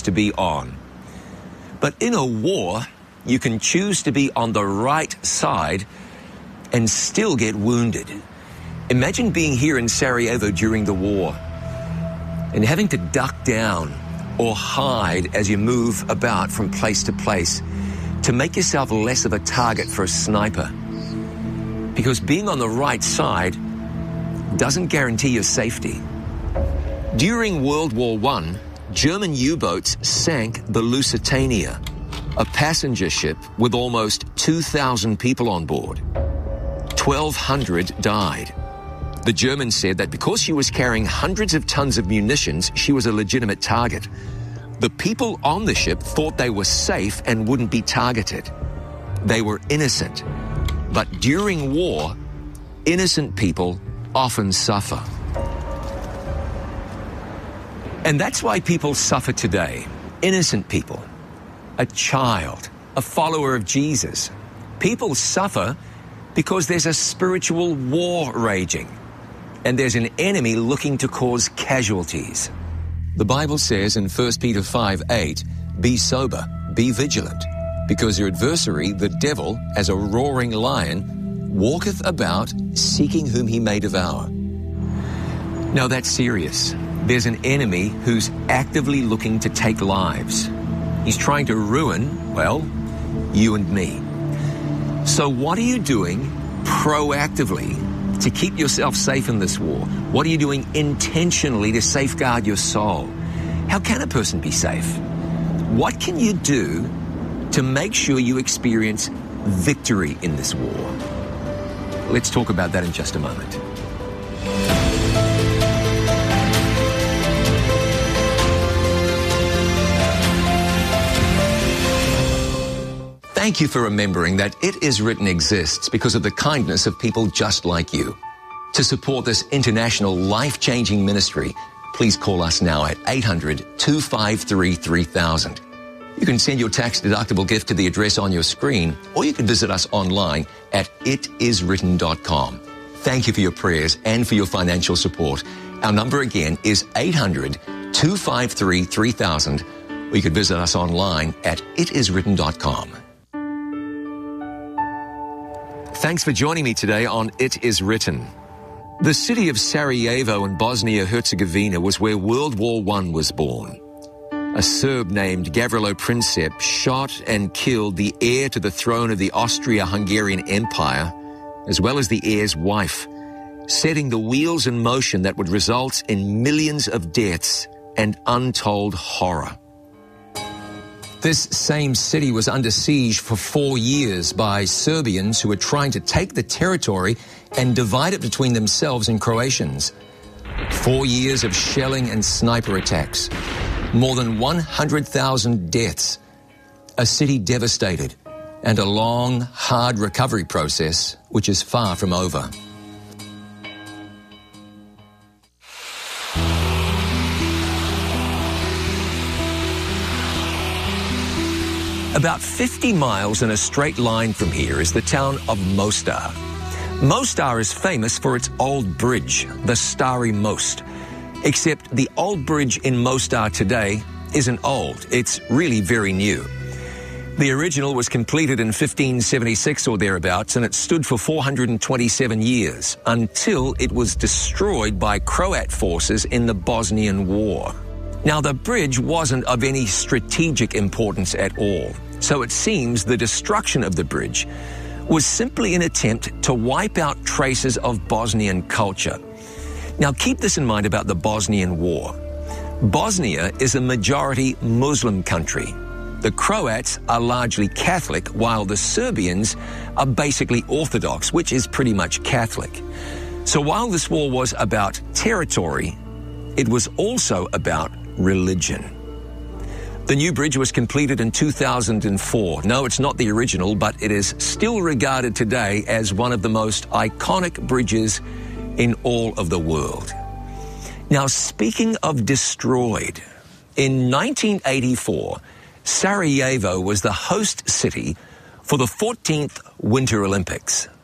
to be on. But in a war, you can choose to be on the right side and still get wounded. Imagine being here in Sarajevo during the war and having to duck down or hide as you move about from place to place to make yourself less of a target for a sniper. Because being on the right side doesn't guarantee your safety. During World War I, German U-boats sank the Lusitania, a passenger ship with almost 2,000 people on board. 1,200 died. The Germans said that because she was carrying hundreds of tons of munitions, she was a legitimate target. The people on the ship thought they were safe and wouldn't be targeted. They were innocent. But during war, innocent people often suffer. And that's why people suffer today. Innocent people, a child, a follower of Jesus. People suffer because there's a spiritual war raging, and there's an enemy looking to cause casualties. The Bible says in 1 Peter 5:8, "Be sober, be vigilant, because your adversary, the devil, as a roaring lion, walketh about, seeking whom he may devour." Now that's serious. There's an enemy who's actively looking to take lives. He's trying to ruin, well, you and me. So what are you doing proactively to keep yourself safe in this war? What are you doing intentionally to safeguard your soul? How can a person be safe? What can you do to make sure you experience victory in this war? Let's talk about that in just a moment. Thank you for remembering that It Is Written exists because of the kindness of people just like you. To support this international life-changing ministry, please call us now at 800-253-3000. You can send your tax-deductible gift to the address on your screen, or you can visit us online at itiswritten.com. Thank you for your prayers and for your financial support. Our number again is 800-253-3000, or you can visit us online at itiswritten.com. Thanks for joining me today on It Is Written. The city of Sarajevo in Bosnia-Herzegovina was where World War I was born. A Serb named Gavrilo Princip shot and killed the heir to the throne of the Austria-Hungarian Empire, as well as the heir's wife, setting the wheels in motion that would result in millions of deaths and untold horror. This same city was under siege for 4 years by Serbians who were trying to take the territory and divide it between themselves and Croatians. 4 years of shelling and sniper attacks. More than 100,000 deaths. A city devastated, and a long, hard recovery process which is far from over. About 50 miles in a straight line from here is the town of Mostar. Mostar is famous for its old bridge, the Stari Most. Except the old bridge in Mostar today isn't old, it's really very new. The original was completed in 1576 or thereabouts, and it stood for 427 years, until it was destroyed by Croat forces in the Bosnian War. Now, the bridge wasn't of any strategic importance at all, so it seems the destruction of the bridge was simply an attempt to wipe out traces of Bosnian culture. Now, keep this in mind about the Bosnian War. Bosnia is a majority Muslim country. The Croats are largely Catholic, while the Serbians are basically Orthodox, which is pretty much Catholic. So while this war was about territory, it was also about religion. The new bridge was completed in 2004. No, it's not the original, but it is still regarded today as one of the most iconic bridges in all of the world. Now, speaking of destroyed, in 1984, Sarajevo was the host city for the 14th Winter Olympics.